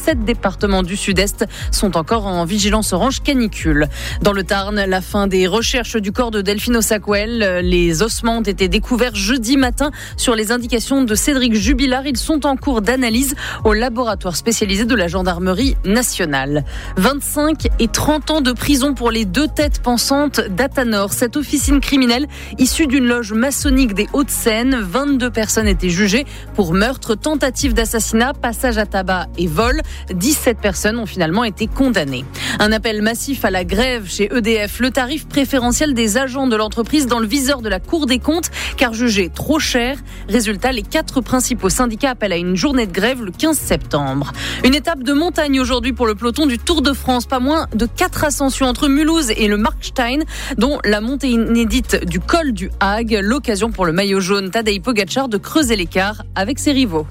7 départements du sud-est sont encore en vigilance orange canicule. Dans le Tarn, la fin des recherches du corps de Delphine Ossacouel. Les ossements ont été découverts jeudi matin sur les indications de Cédric Jubilard. Ils sont en cours d'analyse au laboratoire spécialisé de la gendarmerie nationale. 25 et 30 ans de prison pour les 2 têtes pensantes d'Athanor. Cette officine criminelle issue d'une loge maçonnique des Hauts-de-Seine. 22 personnes étaient jugées pour meurtre, tentative d'assassinat, passage à tabac et vol. 17 personnes ont finalement été condamnées. Un appel massif à la grève chez EDF. Le tarif préférentiel des agents de l'entreprise dans le viseur de la Cour des comptes, car jugé trop cher. Résultat, les 4 principaux syndicats appellent à une journée de grève le 15 septembre. Une étape de montagne aujourd'hui pour le peloton du Tour de France. Pas moins de 4 ascensions entre Mulhouse et le Markstein, dont la montée inédite du col du Hague. L'occasion pour le maillot jaune Tadej Pogačar de creuser l'écart avec ses rivaux.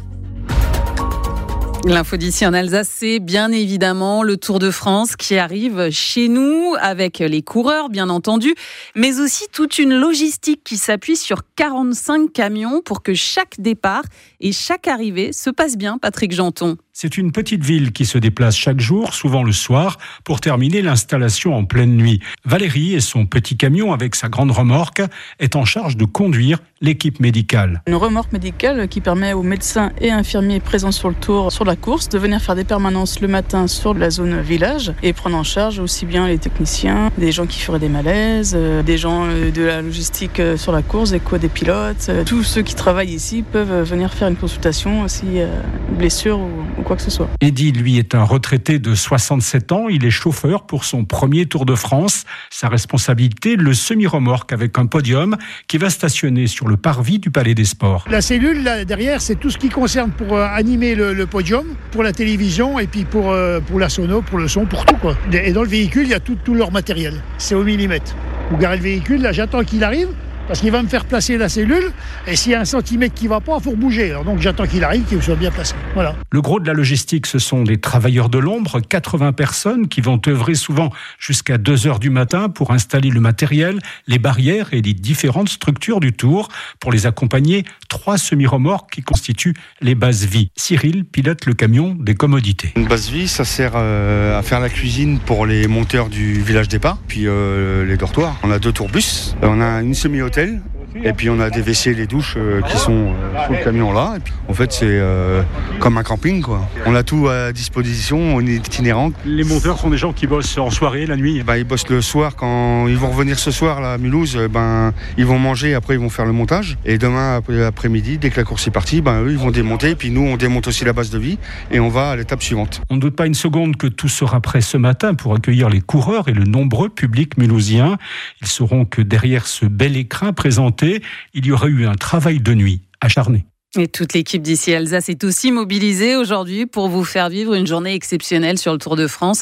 L'info d'ici en Alsace, c'est bien évidemment le Tour de France qui arrive chez nous avec les coureurs, bien entendu, mais aussi toute une logistique qui s'appuie sur 45 camions pour que chaque départ et chaque arrivée se passe bien, Patrick Janton. C'est une petite ville qui se déplace chaque jour, souvent le soir, pour terminer l'installation en pleine nuit. Valérie et son petit camion avec sa grande remorque est en charge de conduire l'équipe médicale. Une remorque médicale qui permet aux médecins et infirmiers présents sur le tour, sur la course, de venir faire des permanences le matin sur la zone village et prendre en charge aussi bien les techniciens, des gens qui feraient des malaises, des gens de la logistique sur la course, des pilotes. Tous ceux qui travaillent ici peuvent venir faire une consultation si blessure ou quoi que ce soit. Eddy, lui, est un retraité de 67 ans. Il est chauffeur pour son premier Tour de France. Sa responsabilité, le semi-remorque avec un podium qui va stationner sur le parvis du Palais des Sports. La cellule, là, derrière, c'est tout ce qui concerne pour animer le podium, pour la télévision et puis pour la sono, pour le son, pour tout, quoi. Et dans le véhicule, il y a tout leur matériel. C'est au millimètre. Vous garez le véhicule, là, j'attends qu'il arrive. Parce qu'il va me faire placer la cellule, et s'il y a un centimètre qui ne va pas, il faut bouger. Alors donc j'attends qu'il arrive, qu'il soit bien placé. Voilà. Le gros de la logistique, ce sont des travailleurs de l'ombre, 80 personnes qui vont œuvrer souvent jusqu'à 2h du matin pour installer le matériel, les barrières et les différentes structures du Tour. Pour les accompagner, 3 semi-remorques qui constituent les bases vie. Cyril pilote le camion des commodités. Une base vie, ça sert à faire la cuisine pour les monteurs du village départ, puis les dortoirs. On a 2 tourbus, on a une semi-hôtel. Et puis on a des WC et les douches qui sont sous le camion là. Et puis, en fait c'est comme un camping quoi. On a tout à disposition, on est itinérant. Les monteurs sont des gens qui bossent en soirée, la nuit. Ils bossent le soir quand ils vont revenir ce soir là, à Mulhouse. Ils vont manger, après ils vont faire le montage. Et demain après-midi, dès que la course est partie, eux ils vont démonter. Puis nous on démonte aussi la base de vie et on va à l'étape suivante. On ne doute pas une seconde que tout sera prêt ce matin pour accueillir les coureurs et le nombreux public mulhousien. Ils sauront que derrière ce bel écrin présenté, il y aurait eu un travail de nuit acharné. Et toute l'équipe d'ici Alsace est aussi mobilisée aujourd'hui pour vous faire vivre une journée exceptionnelle sur le Tour de France.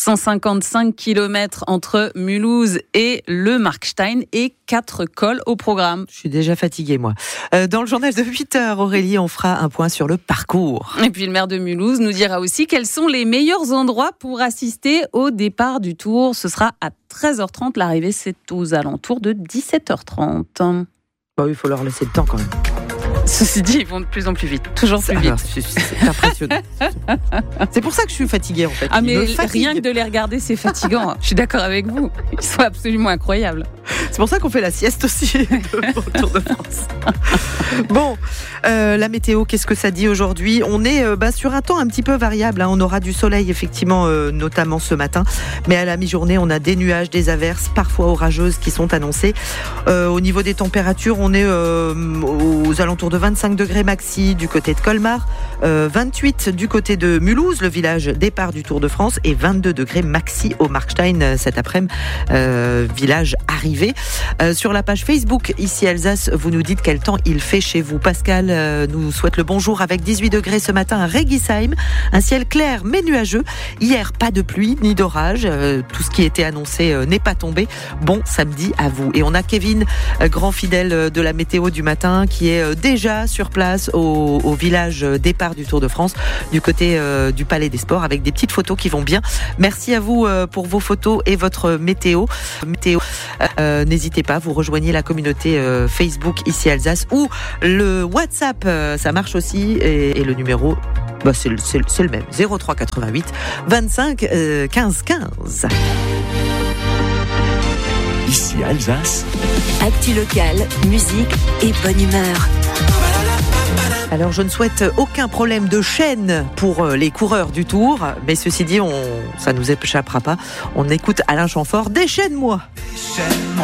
155 km entre Mulhouse et le Markstein et 4 cols au programme. Je suis déjà fatiguée, moi. Dans le journal de 8h, Aurélie, on fera un point sur le parcours. Et puis le maire de Mulhouse nous dira aussi quels sont les meilleurs endroits pour assister au départ du Tour. Ce sera à 13h30. L'arrivée, c'est aux alentours de 17h30. Il faut leur laisser le temps quand même. Ceci dit, ils vont de plus en plus vite, toujours plus vite. C'est impressionnant. C'est pour ça que je suis fatiguée en fait. Ah mais rien que de les regarder, c'est fatigant. Je suis d'accord avec vous. Ils sont absolument incroyables. C'est pour ça qu'on fait la sieste aussi pour le Tour de France. Bon, la météo, qu'est-ce que ça dit aujourd'hui ? On est sur un temps un petit peu variable. On aura du soleil effectivement, notamment ce matin. Mais à la mi-journée, on a des nuages, des averses, parfois orageuses qui sont annoncées. Au niveau des températures, on est aux alentours de 25 degrés maxi du côté de Colmar, 28 du côté de Mulhouse, le village départ du Tour de France, et 22 degrés maxi au Markstein cet après-midi, village arrivé. Sur la page Facebook, ici Alsace, vous nous dites quel temps il fait chez vous. Pascal nous souhaite le bonjour avec 18 degrés ce matin à Regisheim, un ciel clair mais nuageux. Hier, pas de pluie ni d'orage, tout ce qui était annoncé n'est pas tombé. Bon samedi à vous. Et on a Kevin, grand fidèle de la météo du matin, qui est déjà sur place au village départ du Tour de France, du côté du Palais des Sports, avec des petites photos qui vont bien. Merci à vous pour vos photos et votre météo. N'hésitez pas, vous rejoignez la communauté Facebook ici Alsace ou le WhatsApp, ça marche aussi et le numéro c'est le même, 03 88 25 15 15. Ici Alsace. Actu locale, musique et bonne humeur. Alors je ne souhaite aucun problème de chaîne pour les coureurs du Tour, mais ceci dit, ça nous échappera pas. On écoute Alain Chamfort, déchaîne-moi.